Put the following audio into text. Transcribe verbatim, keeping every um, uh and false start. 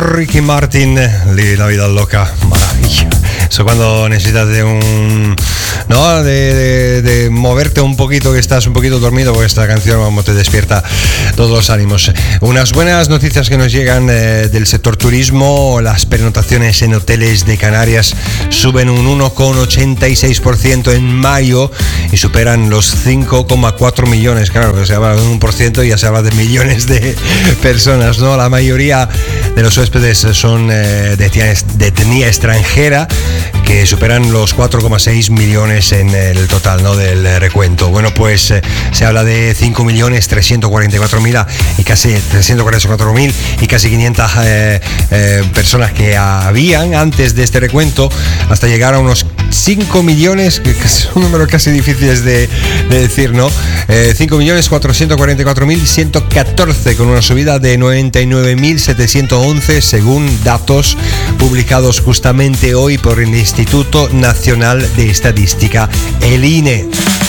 Ricky Martin, La vida loca, maravilla. Eso cuando necesitas de un... ¿no? De, de, de moverte un poquito, que estás un poquito dormido, porque esta canción, vamos, te despierta todos los ánimos. Unas buenas noticias que nos llegan eh, del sector turismo. Las pernotaciones en hoteles de Canarias suben un uno coma ochenta y seis por ciento en mayo y superan los cinco coma cuatro millones. Claro, se habla de un uno por ciento y ya se habla de millones de personas, ¿no? La mayoría de los huéspedes son eh, de, etnia, de etnia extranjera, que superan los cuatro coma seis millones en el total, ¿no?, del recuento. Bueno, pues eh, se habla de cinco millones trescientos cuarenta y cuatro mil y casi trescientos cuarenta y cuatro mil y casi quinientas eh, eh, personas que habían antes de este recuento, hasta llegar a unos cinco millones, que es un número casi difícil de, de decir, ¿no? Eh, cinco millones cuatrocientos cuarenta y cuatro mil ciento catorce, con una subida de noventa y nueve mil setecientos once, según datos publicados justamente hoy por el Instituto Nacional de Estadística, el I N E.